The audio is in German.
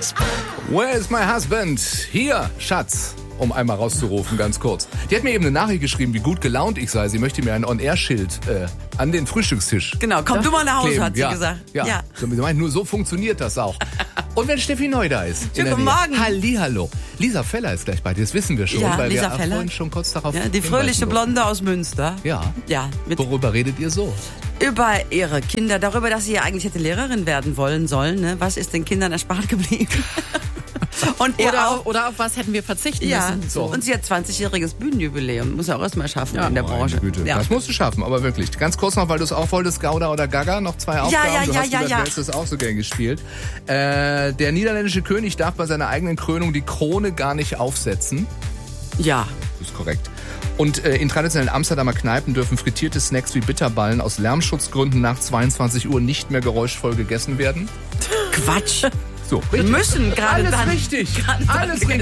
Where is my husband? Hier, Schatz. Um einmal rauszurufen, ganz kurz. Die hat mir eben eine Nachricht geschrieben, wie gut gelaunt ich sei. Sie möchte mir ein On-Air-Schild an den Frühstückstisch. Genau, komm du mal nach Hause, kleben. hat sie gesagt. Ja. Sie meint, nur so funktioniert das auch. Und wenn Steffi Neu da ist. Guten Morgen. Hallihallo. Lisa Feller ist gleich bei dir, das wissen wir schon, Ja, weil Lisa wir Feller. vorhin schon kurz darauf Ja, die fröhliche Blonde aus Münster. Ja. Mit Worüber redet ihr so? über ihre Kinder, darüber, dass sie ja eigentlich hätte Lehrerin werden sollen. Ne? Was ist den Kindern erspart geblieben? Und Oder auf was hätten wir verzichten müssen? So. Und sie hat 20-jähriges Bühnenjubiläum. Muss er auch erstmal schaffen in der Branche. Meine Güte. Ja. Das musst du schaffen, aber wirklich. Ganz kurz noch, weil du es auch wolltest, Gouda oder Gaga, noch 2 Aufgaben. Du hast über das auch so gern gespielt. Der niederländische König darf bei seiner eigenen Krönung die Krone gar nicht aufsetzen. Ja. Das ist korrekt. Und in traditionellen Amsterdamer Kneipen dürfen frittierte Snacks wie Bitterballen aus Lärmschutzgründen nach 22 Uhr nicht mehr geräuschvoll gegessen werden. Quatsch. So, Wir richtig. müssen gerade Alles dann. richtig. Gerade Alles richtig.